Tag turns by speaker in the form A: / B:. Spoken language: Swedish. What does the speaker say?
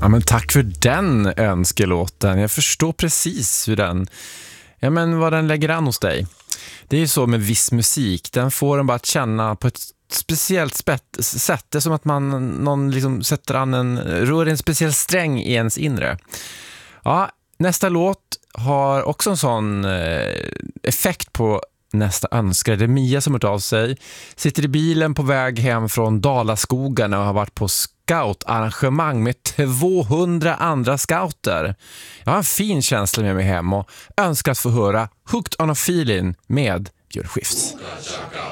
A: Ja, men tack för den önskelåten. Jag förstår precis hur vad den lägger an hos dig. Det är ju så med viss musik. Den får en bara att känna på ett speciellt sätt. Det är som att någon liksom rör en speciell sträng i ens inre. Ja, nästa låt har också en sån effekt på nästa önskare. Det är Mia som hört av sig. Sitter i bilen på väg hem från Dalaskogarna och har varit på scoutarrangemang med 200 andra scouter. Jag har en fin känsla med mig hem och önskar att få höra Hooked on a Feeling med Björn Skifs.